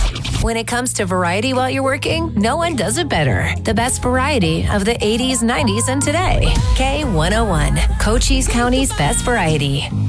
When it comes to variety while you're working, no one does it better. The best variety of the 80s, 90s, and today. K101, Cochise County's best variety.